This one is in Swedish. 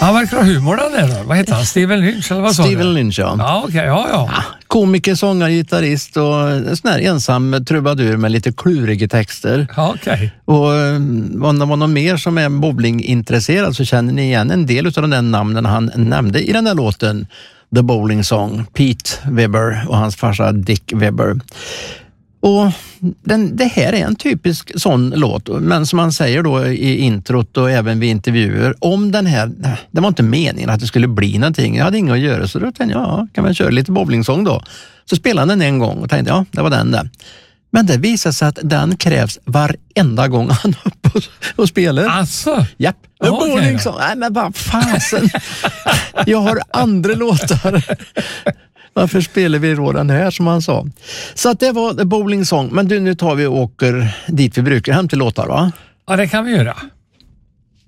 Han verkar ha humor där då. Vad heter han? Steven Lynch eller vad sa du? Steven Lynch, ja. Ja, okej, ja. Komiker, sångare, gitarrist och en sån här ensam trubadur med lite kluriga texter. Ja, okej. Och om det var någon mer som är bowlingintresserad så känner ni igen en del av de där namnen han nämnde i den där låten The Bowling Song. Pete Webber och hans farsa Dick Webber. Och det här är en typisk sån låt, men som man säger då i introt och även vid intervjuer, om den här, det var inte meningen att det skulle bli någonting, jag hade inget att göra, så då tänkte jag, kan man köra lite bowlingsång då? Så spelade den en gång och tänkte, det var den där. Men det visar sig att den krävs varenda gång han är uppe och spelar. Alltså? Japp. Bowlingsång. Nej, men vad fasen. Jag har andra låtar. Varför spelar vi då den här, som han sa? Så att det var The Bowling Song. Men nu tar vi och åker dit vi brukar hem till låtar, va? Ja, det kan vi göra.